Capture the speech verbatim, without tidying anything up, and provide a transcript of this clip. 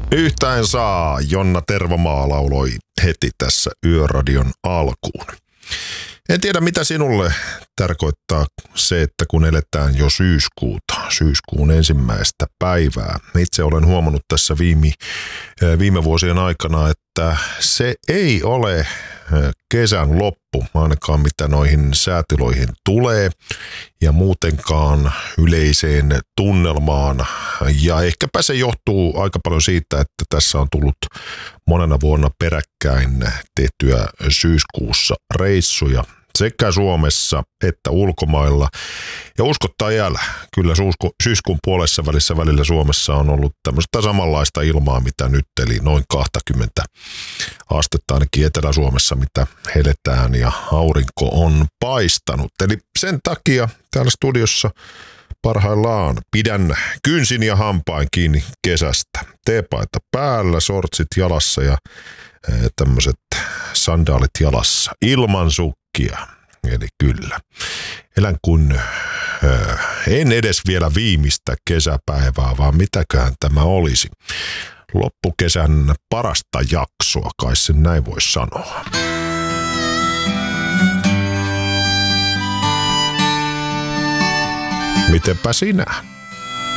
Yhtään saa, Jonna Tervomaa lauloi heti tässä Yöradion alkuun. En tiedä, mitä sinulle tarkoittaa se, että kun eletään jo syyskuuta, syyskuun ensimmäistä päivää. Itse olen huomannut tässä viime, viime vuosien aikana, että se ei ole kesän loppu, ainakaan mitä noihin säätiloihin tulee ja muutenkaan yleiseen tunnelmaan. Ja ehkäpä se johtuu aika paljon siitä, että tässä on tullut monena vuonna peräkkäin tehtyä syyskuussa reissuja sekä Suomessa että ulkomailla. Ja uskottaa jäällä, kyllä syyskuun puolessa välissä välillä Suomessa on ollut tämmöistä samanlaista ilmaa, mitä nyt, eli noin kaksikymmentä astetta ainakin Etelä-Suomessa, mitä heletään ja aurinko on paistanut. Eli sen takia täällä studiossa parhaillaan pidän kynsin ja hampain kiinni kesästä. Teepaita päällä, sortsit jalassa ja tämmöiset sandaalit jalassa ilman sukkia. Eli kyllä. Elän kun ö, en edes vielä viimeistä kesäpäivää, vaan mitäköhän tämä olisi. Loppukesän parasta jaksoa, kai sen näin voi sanoa. Mitenpä sinä?